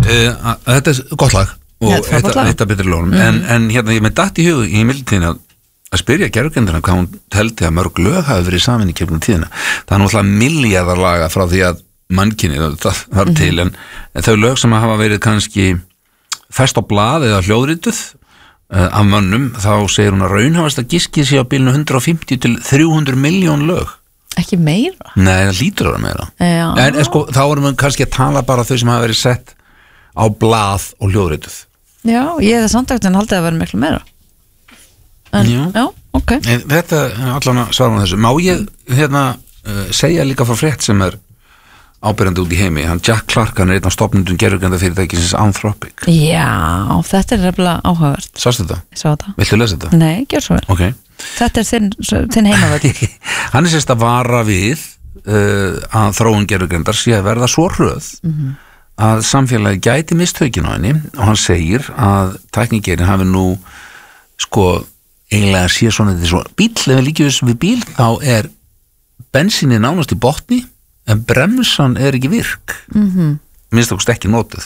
Þetta gott lag og eitt af betri lögum en hérna ég með datt í hug í mildtíðina að spyrja gerðurkenndina hvað hún teldi að mörg lög hafi verið saman í gegnum tíðina. Það náttúrulega milljarðar laga frá því að mannkynið það var til en þau lög sem hafa verið kannski fest á blað eða hljóðrituð af mönnum, þá segir hún að raunhafast að giskið sé á bilinu 150 til 300 miljón lög. Ekki meira? Nei, það lítur að vera meira. En sko, þá erum við kannski að tala bara þau sem hafa verið sett á blað og hljóðrituð. Já, ég hefði samtækt en haldið að vera miklu meira. En, já, ok. Þetta allan að svara þessu. Má ég segja líka frá frétt sem áberandi út í heimi, hann Jack Clark, hann einn af stofnendum gervigrindafyrirtækisins Anthropic. Já, þetta nefnilega áhugavert. Sástu þetta? Ég sá þetta. Viltu lesa þetta? Nei, gjör svo vel. Okay. Þetta þinn heimavöld. Hann sérst að vara við að þróun gervigrindar sé að verða svo hröð að samfélagi gæti mistökin á henni og hann segir að tæknigerin hafi nú eiginlega sé svona þetta svo bíl, ef við líkjum við bíl þá bensínið nánast í botni en bremsan ekki virk minnst okkur ekki notuð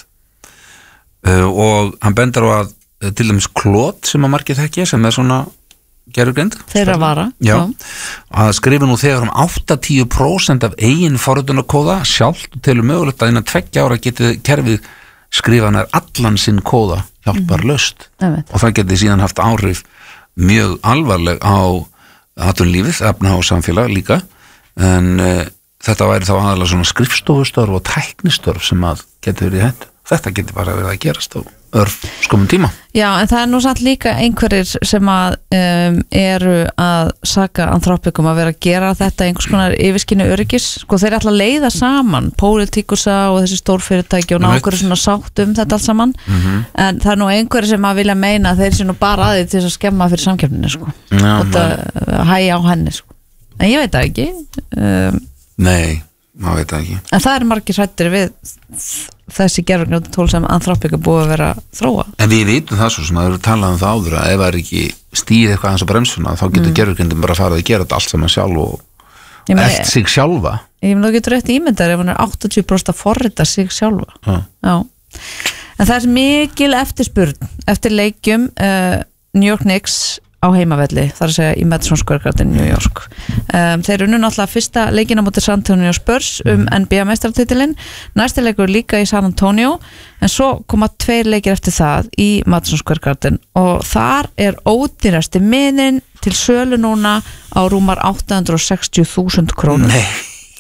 og hann bendur á að til dæmis klót sem að margir þekkja sem svona gervigreind þeirra vara að skrifa nú þegar 80% af eigin forritunarkóða sjálft og telur mögulegt að innan 2 ára geti kerfið skrifað nær allan sinn kóða hjálparlaust og það geti síðan haft áhrif mjög alvarleg á atvinnulífið, efnahag og samfélag líka en þetta væri þá aðalega svona skrifstofustörf og tæknistörf sem að geti verið þetta. Þetta geti bara verið að gerast á skömmum tíma. Já, en það nú samt líka einhverjir sem að eru að saka Anthropic að vera að gera þetta einhvers konar yfirskynni öryggis. Sko þeir ætla að leiða saman pólitíkusa og þessi stórfyrirtæki og ná einhverju svona sátt þetta allt saman. En það nú einhverjir sem að vilja meina að þeir sé nú bara að því til þess að skemma fyrir samkeppninni sko. Og það hægja á henni sko. En ég veit það ekki. Nei, maður veit það ekki. En það margir hrættir við þessi gervigrindatól sem Anthropic búið að vera þróa. En við vitum það svo sem að við erum talað það áður að ef það ekki stíð eitthvað aðeins á bremsuna þá getur gervigrindin bara farið að gera þetta allt saman sjálf og elt sig sjálfa. Ég meina þú getur rétt ímyndar ef hann 80% að forrita sig sjálfa. Já. En það mikil eftirspurn eftir leikjum New York Knicks á heimavelli, þar að segja í Madison Square Garden New York. Þeir unnu náttúrulega fyrsta leikina móti San Antonio Spurs NBA meistaratitilinn, næsti leikur líka í San Antonio, en svo koma 2 leikir eftir það í Madison Square Garden og þar ódýrasti miðinn til sölu núna á rúmar 860.000 krónur. Nei.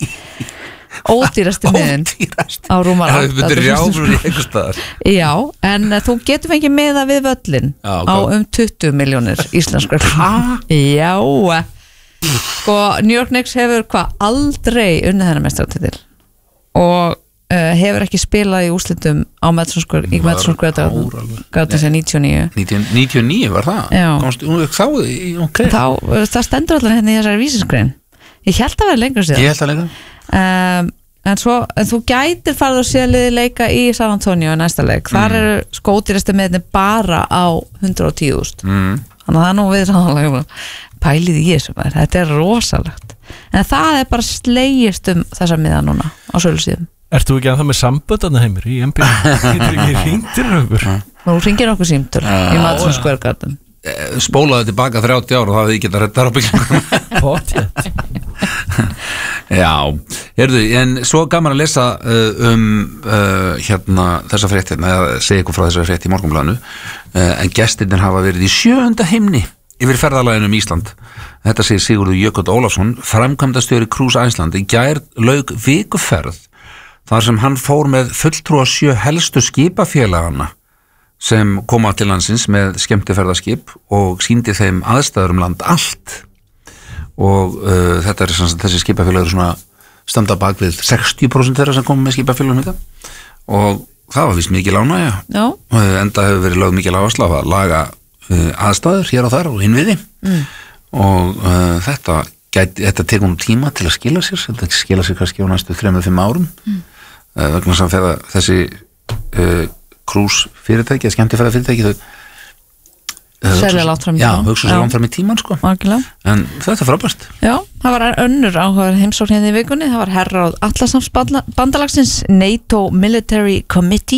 Ódýrasti miðinn á rúmar 800.000. Já, en þú getur fengið miða við völlin á 20 milljónir íslenskar. Já. Sko, New York Knicks hefur aldrei unnið þennan meistaratitil og hefur ekki spilað í úrslitum á Madison Square Garden sem 99. 99 var það? Já. Okay. Það stendur allar hérna í þessari vísinsgrein. Ég held að vera lengur síðan. Ég held að lengur. En þú gætir farið að sé liði leika í San Antonio í næsta leik. Þar eru skódýrastu meðinni bara á 110.000. Þannig að það nú við samanlega pælið í þessu. Þetta rosalegt. En það bara slegist þessa miða núna á sölusíðum. Ert þú ekki að það með samböndana heimir í NBA? Getur ekki hringtir okkur? Nú hringir okkur símtur í Madison Square Garden. Spólaði tilbaka 30 ára og það hefði ekki að redda á byggingum. Potjett. Já, en svo gaman að lesa þessa frétt eða segja ykkur frá þessa frétt í Morgunblaðinu en gestirnir hafa verið í 7. himni yfir ferðalaginu Ísland. Þetta segir Sigurður Jökull Ólafsson, framkvæmdastjóri Cruise Iceland. Í gær lauk vikuferð þar sem hann fór með fulltrúa 7 helstu skipafélagana sem koma til landsins með skemmtiferðaskip og sýndi þeim aðstæður land allt og þetta þessi skipafélag svona standa bak við 60% þeirra sem koma með skipafélagum og það var vist mikil ánægja enda hefur verið lögð mikil áhersla að laga aðstæður hér og þar og innviði og þetta tekur nú tíma til að skila sér þetta skila sér kannski á næstu 3-5 árum vegna sem þessi cruise fyrirtæki eða skemmtifæða fyrirtæki þau selja langt fram í tíman hugsa svo langt fram í tíman sko en þetta frábært Já, það var önnur áhugaður heimsókn hérna í vikunni það var herráð Atlantshafsbandalagsins NATO Military Committee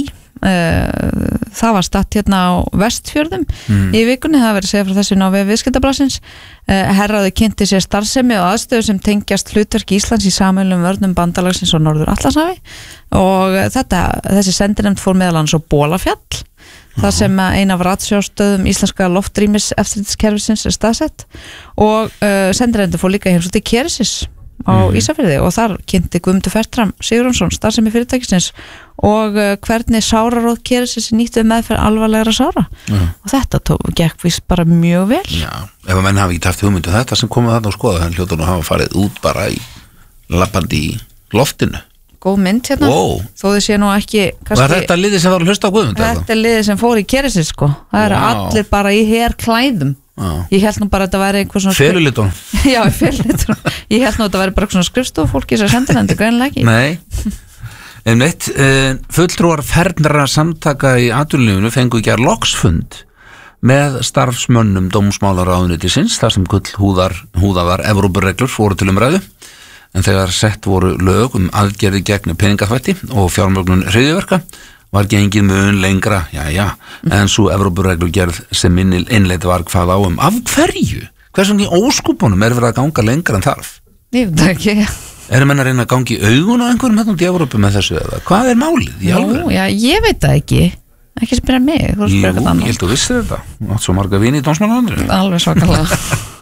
það var statt hérna á Vestfjörðum í vikunni, það verið að segja frá þessu á vef Viðskiptablaðsins. Herráði kynnti sér starfsemi og aðstöðu sem tengjast hlutverki Íslands í sameiginlegum vörnum bandalagsins og Norður-Atlantshafi og þessi sendinefnd fór meðal annars á Bolafjall, það sem ein af ratsjárstöðum íslenska loftrýmis eftirlitskerfisins staðsett og sendinefndi fór líka heimsótt í Keresis á Ísafirði og þar kynnti Guðmundur Fertram Sigurjónsson starfsemi fyrirtækisins og hvernig sáraróð Keresis nýttu meðferð alvarlegra sára og þetta gekk vist bara mjög vel. Já, ef að menn hafi ekki haft hugmyndu þetta sem komið þarna og skoða, hann hljótur nú hafa farið út bara í lappandi í loftinu. Góð mynd hérna, þó þið sé nú ekki kannski, var þetta liðið sem var að hlusta á Guðmund? Þetta er liðið sem fór í Keresis sko, það eru allir bara í herklæðum. Ég held nú bara að þetta væri einhver svona felulitun. Já, felulitun. Ég held nú að þetta væri bara svona skrifstofufólki sem sendir hendur greinlega ekki. Nei, einmitt, fulltrúar fernra samtaka í atvinnulífinu fengu í gær loksfund með starfsmönnum dómsmálaráðuneytisins þar sem gullhúðaðar Evrópureglur fóru til umræðu, en þegar sett voru lög aðgerði gegn peningaþvætti og fjármögnun hryðjuverka var gengið mun lengra, en svo Evrópureglugerð sem innleidd var hvað á af hverju? Hversum í óskupunum verið að ganga lengra en þarf? Ég veit ekki. Erum menn að reyna að gangi augun á einhverjum hérna út í Evrópu með þessu eða? Hvað er málið í alveg? Já, ég veit það ekki spyrja mig. Jú, ég held að þú vissir þetta. Átt svo marga vini í dómsmálaráðuneytinu. Alveg svakalega.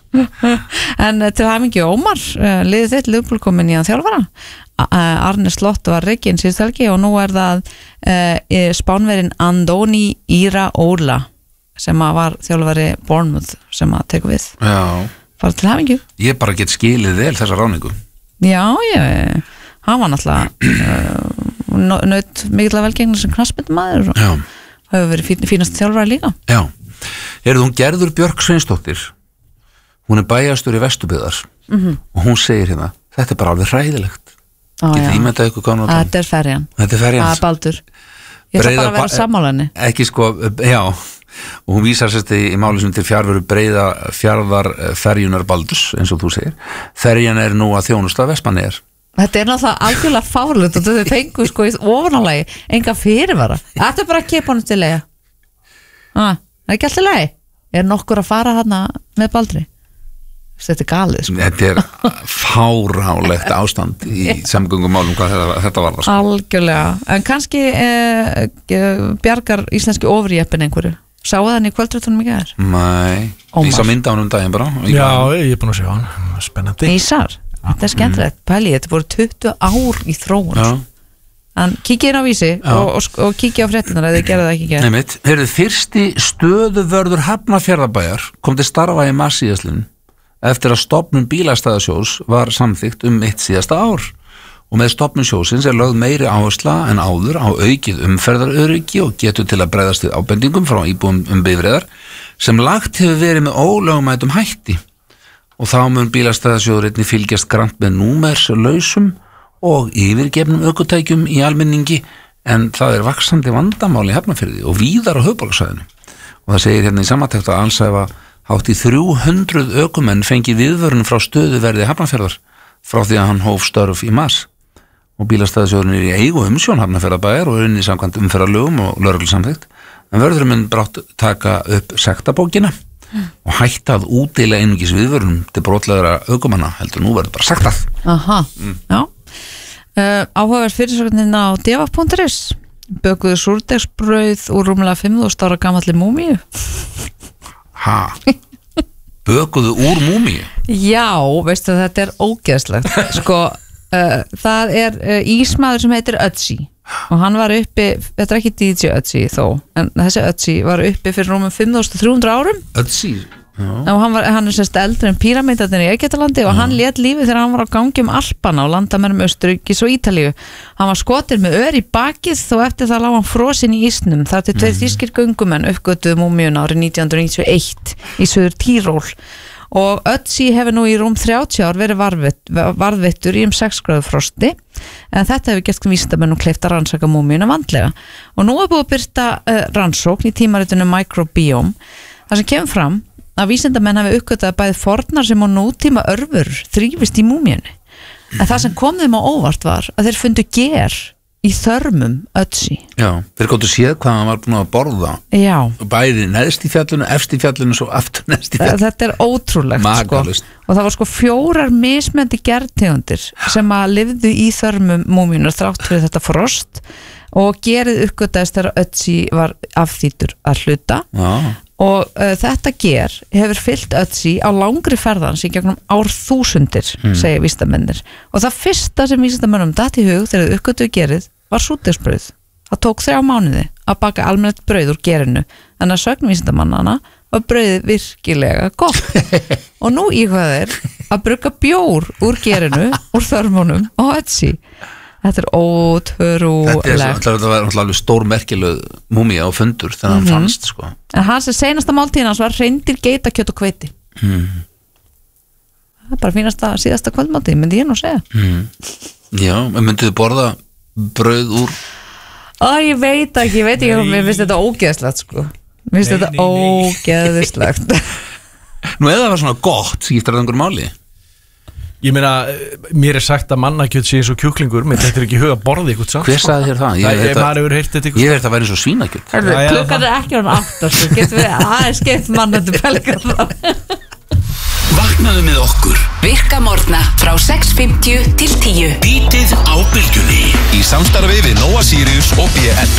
En til hamingju Ómar, liðið þitt Liverpool komin í að þjálfara. Arne Slott var rekinn síðust helgi og nú er það Spánverinn Andoni Iraola sem var þjálfari Bournemouth sem að teka við. Já. Bara til hamingju. Ég bara get skilið vel þessa ráningu. Já, hann var náttúrulega naut mikilvæg velgengni sem knattspyrnumaður og hefur verið fínast þjálfari líka. Já. Hún Gerður Björk Sveinsdóttir, hún er bæjarstjóri Vesturbyggðar og hún segir hérna, þetta er bara alveg hræðilegt. Getið ímyndað ykkur hvað hún Þetta er ferjan. Þetta er ferjan. Baldur. Ég ætla bara að vera sammálaðinni. Ekki sko, já, og hún vísar sérst í máli sem til fjárveru breiða fjarðar ferjunar Baldurs, eins og þú segir. Ferjan er nú að þjónusta Vestmannaeyjar. Þetta er náttúrulega algjörlega fárlegt og þau fengu sko í ofanálagi enga fyrirvara. Þetta er bara að kepa hann til leiða. Það er ekki alltaf leið. Er nokkur að fara hana með Baldri? Þetta er galið sko. Þetta er fáránlegt ástand í samgöngumálum hvað þetta var sko. Algjörlega, en kannski bjargar íslenski ofurjeppin einhverju. Sáu þann í kvöldréttunum í gær? Nei, ég sá mynda hann daginn bara. Já, ég er búin að sjá hann, spennandi. Ísar, þetta er skemmtilegt, pæli, þetta voru 20 ár í þróun. En kíkið inn á Vísi og kíkið á fréttinar ef þið gerðu það ekki gær. Nei mitt, fyrsti stöðuvörður Hafnarfjarðarbæjar kom til starfa í mars síðastliðnum eftir að stofnun bílastæðasjóðs var samþykkt eitt síðasta ár og með stofnun sjóðsins er lögð meiri áhersla en áður á aukið umferðaröryggi og getur til að bregðast við ábendingum frá íbúum bifreiðar sem lagt hefur verið með ólögmætum hætti og þá mun bílastæðasjóður einnig fylgjast grannt með númerslausum og yfirgefnum ökutækjum í almenningi en það er vaxandi vandamál í Hafnarfirði og víðar á höfuðborgarsvæðinu og það segir hérna í samantekt að alls hafa hátt í 300 ökumenn fengið viðvörun frá stöðuverði Hafnarfjarðar frá því að hann hóf störf í mars og bílastæðasjóðurinn er í eigu umsjón Hafnarfjarðarbæjar og er inni samkvæmt umferðarlögum og lögreglusamþykkt en vörðurinn mun brátt taka upp sektabókina og hætta að útdeila einungis viðvörunum til brotlegra ökumanna heldur nú verður bara sektað. Já. Áhugaverð fyrirsögnin á devaf.is bökuðu súrdegsbrauð úr rúmlega 5.000 ára gamalli múmíu. Bökuðu úr múmíu? Já, veistu þetta er ógeðslegt sko, það er ísmaður sem heitir Ötzi og hann var uppi, þetta er ekki DJ Ötzi þó, en þessi Ötzi var uppi fyrir rúmum 5.300 árum Ötzi? og hann er sérst eldri en píramídarnir í Egyptalandi og hann lét lífið þegar hann var á gangi Alpana og landamærum Austurríkis og Ítalíu. Hann var skotin með ör í bakið og eftir það lá hann frosinn í ísnum þar til 2 þýskir göngumenn uppgötuðu múmíuna árið 1991 í Suður Tíról og Ötzi hefur nú í rúm 30 ár verið varðveittur í 6 gráðu frosti en þetta hefur gert vísindamenn og kleift að rannsaka múmíuna vandlega og nú er búið að birta rannsókn í tímaritinu Microbiome þar sem kemur fram að vísindamenn hafi uppgötað bæði fornar sem á nútíma örfur þrífist í múmíunni en það sem kom þeim á óvart var að þeir fundu ger í þörmum Ötzi. Já, þeir gáttu séð hvað hann var búin að borða. Já. Bæði neðst í fjallinu, efst í fjallinu, svo aftur neðst í fjallinu. Þetta er ótrúlegt, Makalust. sko. Og það var sko 4 mismöndi gertegundir sem að lifðu í þörmum múmíunar þrátt fyrir þetta frost og gerið uppgötaðist þegar Ötzi var afþýtur að hluta. Já. Og þetta ger hefur fyllt Ötzi á langri ferðans í gegnum árþúsundir, segja vísindamennir. Og það fyrsta sem vísindamennum datt í hug þegar þau uppgötuðu gerið var súrdeigsbrauð. Það tók 3 mánuði að baka almennilegt brauð úr gerinu, en að sögn vísindamannanna var brauðið virkilega gott. Og nú íhuga þeir að brugga bjór úr gerinu, úr þörmunum og Ötzi. Þetta er ótrúlegt. Þetta var alveg stórmerkileg múmía og fundur þegar hann fannst, sko. En hans seinasta máltíðin hans var hreindýr, geitakjöt og hveiti. Það er bara fínasta síðasta kvöldmáltíð, myndi ég nú segja. Já, en mynduðu borða brauð úr? Ég veit ekki, mér finnst þetta ógeðslegt, sko. Mér finnst þetta ógeðslegt. Nú eða það var svona gott, skiptir það einhver máli? Ég meina, mér er sagt að mannakjöt sé eins og kjúklingur, menn þetta er ekki í huga að borða ykkur samt. Hver sagði þér það? Maður hefur heyrt þetta ykkur. Ég veit að það væri eins og svínakjöt. Klukkan er ekki um 8, sko. Getum við aðeins skipt mannandi pelgar það. Vaknaðu með okkur. Virka morgna frá 6:50 til 10. Bítið á bylgjunni. Í samstarfi við Nóa Sirius og BL.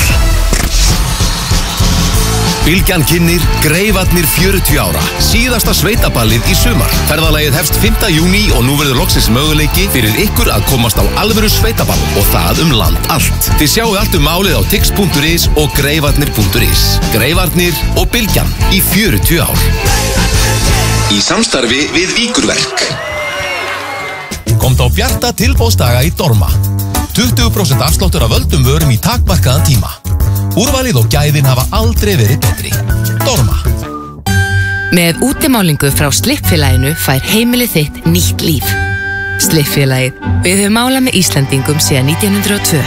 Bylgjan kynnir Greifarnir 40 ára. Síðasta sveitaballið í sumar. Ferðalagið hefst 5. júní og nú verður loksins möguleiki fyrir ykkur að komast á alvöru sveitaball og það land allt. Þið sjáu allt málið á tix.is og greifarnir.is. Greifarnir og Bylgjan í 40 ár. Í samstarfi við Víkurverk. Komt á bjarta tilboðsdaga í Dorma. 20% afsláttur af öldum vörum í takmarkaðan tíma. Úrvalið og gæðin hafa aldrei verið betri. Dorma. Með útimálingu frá Slippfélaginu fær heimilið þitt nýtt líf. Slippfélagið. Við höfum málað með Íslendingum síðan 1902.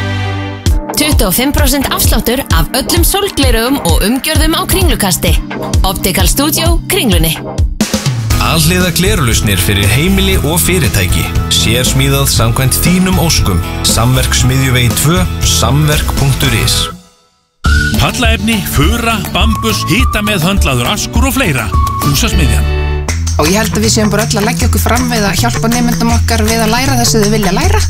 25% afsláttur af öllum sólglerugum og umgjörðum á Kringlukasti. Optical Studio, Kringlunni. Alhliða glerulausnir fyrir heimili og fyrirtæki. Sérsmíðað samkvæmt þínum óskum. Samverksmiðjuvegi 2, samverk.is. Pallaefni, fura, bambus, hita með höndlaður askur og fleira. Húsasmiðjan. Og ég held að við séum bara öll að leggja okkur fram við að hjálpa nemyndum okkar við að læra það sem þau vilja læra.